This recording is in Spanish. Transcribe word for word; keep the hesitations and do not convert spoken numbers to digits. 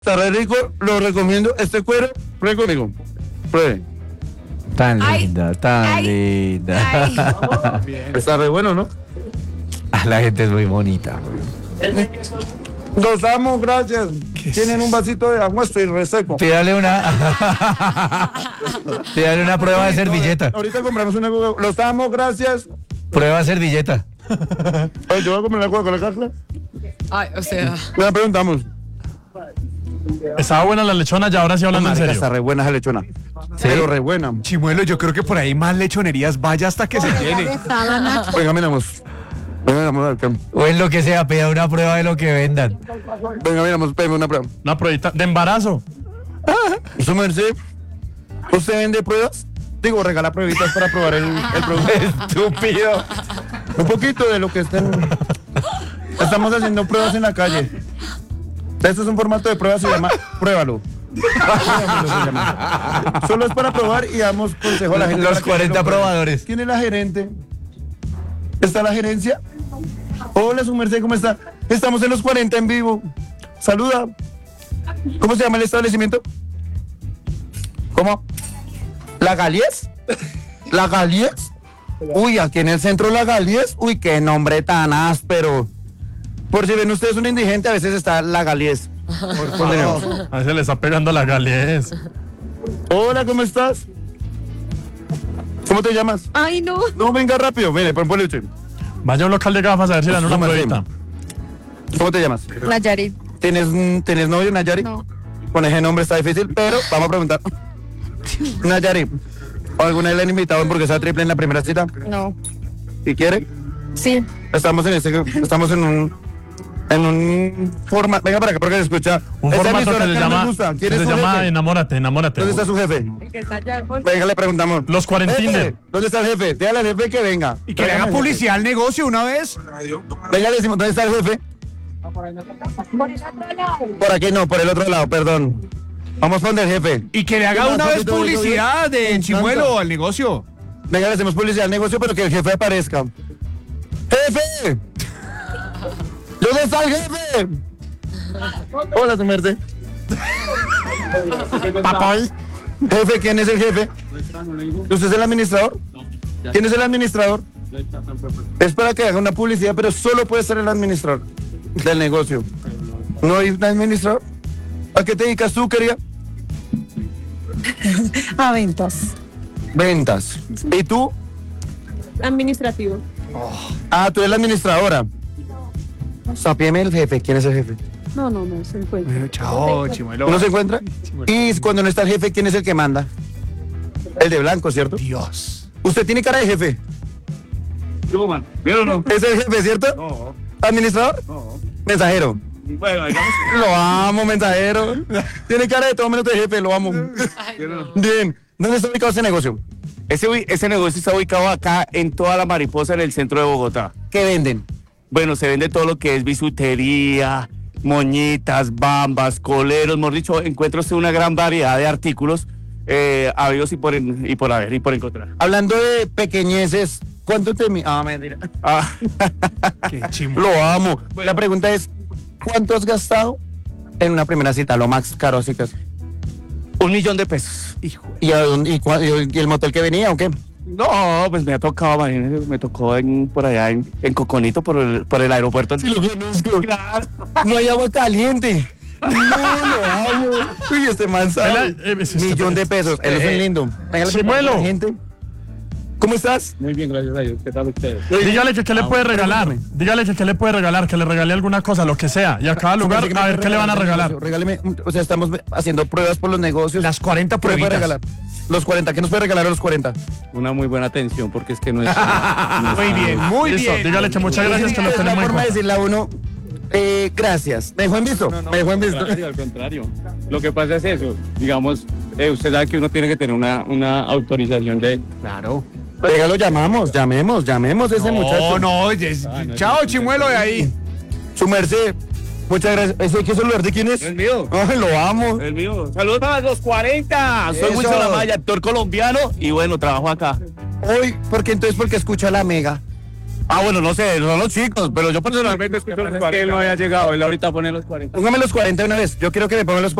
Está re rico, lo recomiendo. Este cuero, pruebe conmigo. Pruebe. Tan Ay, linda, tan ay, linda. ay. Está re bueno, ¿no? La gente es muy bonita. Los amo, gracias. Tienen un vasito de agua, estoy reseco. Pídale una. Pídale una prueba de servilleta. Ahorita compramos una Coca-Cola. Los amo, gracias. Prueba de servilleta. Oye, yo voy a comer la Coca-Cola, Carla. Ay, o sea. Le preguntamos. Estaba buena la lechona y ahora sí hablando en Marica, serio. está re buena esa lechona. Pero re buena. Chimuelo, yo creo que por ahí más lechonerías vaya hasta que se llene. Venga, miramos. Venga, miramos. acá. O en lo que sea, pida una prueba de lo que vendan. Venga, miramos, pégame una prueba. Una pruebita de embarazo. Su merced, ¿usted vende pruebas? Digo, regala pruebitas para probar el, el producto. Estúpido. Un poquito de lo que estén. Estamos haciendo pruebas en la calle. Esto es un formato de prueba, se llama Pruébalo. Pruébalo se llama. Solo es para probar y damos consejo a la gente. Los para que cuarenta lo pruebe. probadores. ¿Quién es la gerente? ¿Está la gerencia? Hola, su merced, ¿cómo está? Estamos en los cuarenta en vivo. Saluda. ¿Cómo se llama el establecimiento? ¿Cómo? ¿La Galies? ¿La Galies? Uy, aquí en el centro La Galies. Uy, qué nombre tan áspero. Por si ven ustedes un indigente, a veces está La Galies. Por favor. A veces le está pegando la galies. Hola, ¿cómo estás? ¿Cómo te llamas? Ay, no. No, venga rápido. Mire, pon peluche. Vaya a un local de gafas a ver si le dan una ¿Cómo pruebita. ¿Cómo te llamas? Nayarit. ¿Tienes, ¿tienes novio, Nayari? No. Con ese nombre está difícil, pero vamos a preguntar. Nayari, ¿alguna vez le han invitado porque sea triple en la primera cita? No. ¿Y quiere? Sí. Estamos en este, estamos en un, en un formato. Venga para acá porque se escucha. Un Esa formato emisora que se no me llama, gusta. que ¿Quién es se su llama jefe? Enamórate, enamórate. ¿Dónde está su jefe? El que está allá. Venga, le preguntamos. Los cuarentines. Jefe, ¿dónde está el jefe? Dígale al jefe que venga. Y que le haga publicidad al negocio una vez. Venga, le decimos, ¿dónde está el jefe? Por aquí no, por el otro lado, perdón. Vamos con el jefe. Y que le haga ¿Qué una más, vez papito? publicidad Me de encanta. Chimuelo al negocio. Venga, le hacemos publicidad al negocio, pero que el jefe aparezca. ¡Jefe! ¿Dónde está el jefe? Hola, su merced. Papá. Jefe, ¿quién es el jefe? ¿Usted es el administrador? ¿Quién es el administrador? Es para que haga una publicidad, pero solo puede ser el administrador del negocio. ¿No hay un administrador? ¿A qué te dedicas tú, querida? A ventas. Ventas. ¿Y tú? Administrativo. Ah, tú eres la administradora. Sapieme el jefe. ¿Quién es el jefe? No, no, no, se encuentra. Bueno, chao, Chimuelo. ¿Uno se encuentra? Y cuando no está el jefe, ¿quién es el que manda? El de blanco, ¿cierto? Dios. ¿Usted tiene cara de jefe? Yo, man. ¿Vieron o no? ¿Es el jefe, cierto? No, ¿Administrador? no. Mensajero. Bueno, digamos Lo amo, mensajero. Tiene cara de todo menos de jefe, lo amo. que no. Bien. ¿Dónde está ubicado ese negocio? Ese, ubi- ese negocio está ubicado acá en toda la Mariposa, en el centro de Bogotá. ¿Qué venden? Bueno, se vende todo lo que es bisutería, moñitas, bambas, coleros, mejor dicho, encuentra usted una gran variedad de artículos eh, habidos y por, en- y por haber y por encontrar. Hablando de pequeñeces, ¿cuánto te... mi- Ah, mentira. Ah, Qué Chimuelo. Lo amo. La pregunta es, ¿cuánto has gastado en una primera cita? Lo más caro, así que... un millón de pesos. Hijo. ¿Y, a dónde- y, cua- y el motel que venía o qué? No, pues me ha tocado, imagínese, me tocó en, por allá en, en Coconito, por el, por el aeropuerto. Sí, lo conozco. No hay agua caliente. No, lo amo. Uy, este man sabe. Vela, eh, es- es- Millón de pesos. Él es Eh, un lindo. Venga, le Chimuelo. pregunto a la gente. ¿Cómo estás? Muy bien, gracias a Dios. ¿Qué tal ustedes? Dígale que qué le puede regalar. pregúntame. Dígale que qué le puede regalar, que le regale alguna cosa, lo que sea. Y a cada lugar, a ver qué le van a regalar. Regáleme, o sea, estamos haciendo pruebas por los negocios. Las cuarenta ¿Qué me puede pruebitas. regalar? Los cuarenta, ¿qué nos puede regalar a los cuarenta? Una muy buena atención, porque es que no es... Muy bien, muy Listo, bien. dígale que muchas gracias, que lo Es la tenemos en forma de cuenta. decirle a uno, eh, gracias. ¿Me dejó en visto? Me dejó en visto. Al contrario. Lo que pasa es eso. Digamos, eh, usted sabe que uno tiene que tener una, una autorización de... Claro. Venga, lo llamamos, llamemos, llamemos a ese muchacho. No, no, yes. Chao, Chimuelo de ahí. Su merced, muchas gracias. ¿Ese hay que saludar de quién es? ¿Es mío? Ay, lo amo. El mío. Saludos a los cuarenta. Soy Eso. Wilson Amaya, actor colombiano y bueno, trabajo acá. Hoy, porque entonces porque escucha la mega. Ah, bueno, no sé, son los chicos, pero yo personalmente escucho los cuarenta. Él no había llegado, él ahorita pone los cuarenta. Póngame los cuarenta de una vez. Yo quiero que me pongan los